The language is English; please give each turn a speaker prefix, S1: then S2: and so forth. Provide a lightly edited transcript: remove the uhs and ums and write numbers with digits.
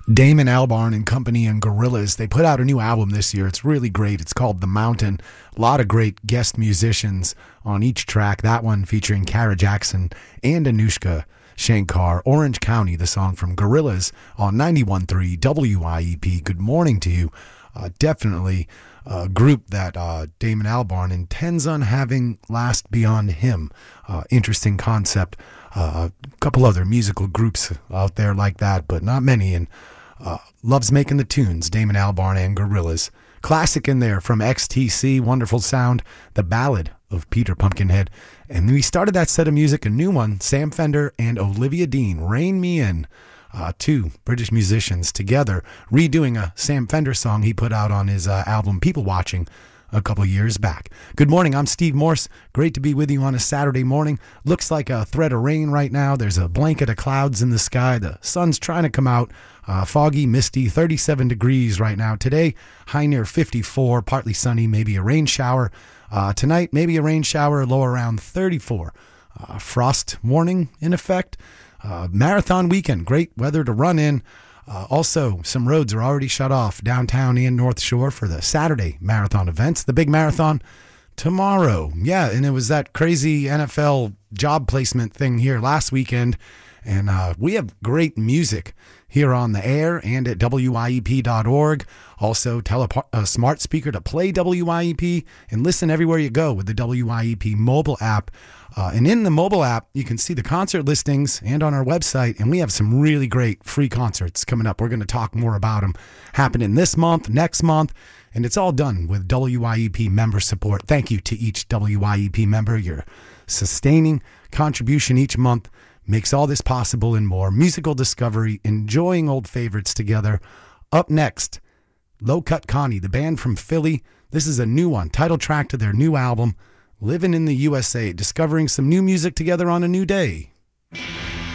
S1: Damon Albarn and Company and Gorillaz, they put out a new album this year. It's really great. It's called The Mountain. A lot of great guest musicians on each track. That one featuring Kara Jackson and Anushka Shankar. Orange County, the song from Gorillaz on 91.3 WIEP. Good morning to you. Definitely a group that Damon Albarn intends on having last beyond him. Interesting concept. A couple other musical groups out there like that, but not many. And loves making the tunes, Damon Albarn and Gorillaz. Classic in there from XTC, wonderful sound, The Ballad of Peter Pumpkinhead. And we started that set of music, a new one, Sam Fender and Olivia Dean, Rain Me In. Two British musicians together redoing a Sam Fender song he put out on his album People Watching a couple years back. Good morning, I'm Steve Morse. Great to be with you on a Saturday morning. Looks like a threat of rain right now. There's a blanket of clouds in the sky. The sun's trying to come out. Foggy, misty, 37 degrees right now. Today, high near 54, partly sunny, maybe a rain shower. Tonight, maybe a rain shower, low around 34. Frost warning in effect. Marathon weekend, great weather to run in. Also, some roads are already shut off downtown and North Shore for the Saturday marathon events. The big marathon tomorrow. Yeah, and it was that crazy NFL job placement thing here last weekend. And we have great music here on the air and at WIEP.org. Also, tell a smart speaker to play WIEP and listen everywhere you go with the WIEP mobile app. And in the mobile app, you can see the concert listings and on our website. And we have some really great free concerts coming up. We're going to talk more about them happening this month, next month. And it's all done with WIEP member support. Thank you to each WIEP member. Your sustaining contribution each month makes all this possible and more. Musical discovery, enjoying old favorites together. Up next, Low Cut Connie, the band from Philly. This is a new one, title track to their new album, Living in the USA, discovering some new music together on a new day.